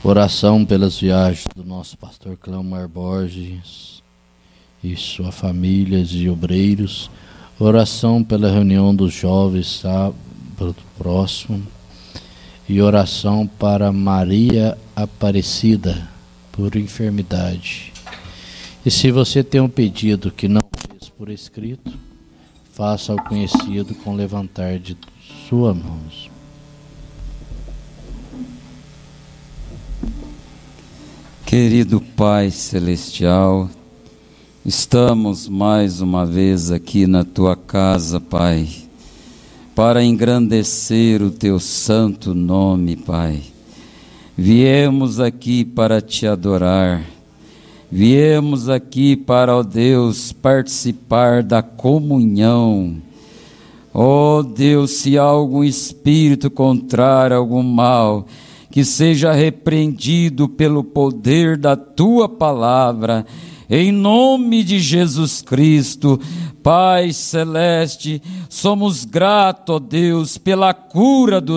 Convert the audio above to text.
Oração pelas viagens do nosso pastor Cleomar Borges e sua família e obreiros. Oração pela reunião dos jovens sábado próximo. E oração para Maria Aparecida por enfermidade. E se você tem um pedido que não fez por escrito, faça-o conhecido com levantar de suas mãos. Querido Pai Celestial, estamos mais uma vez aqui na Tua casa, Pai, para engrandecer o Teu santo nome, Pai. Viemos aqui para Te adorar, viemos aqui para, ó Deus, participar da comunhão. Ó Deus, se há algum espírito contrário, algum mal, que seja repreendido pelo poder da Tua palavra, em nome de Jesus Cristo. Pai Celeste, somos gratos, ó Deus, pela cura do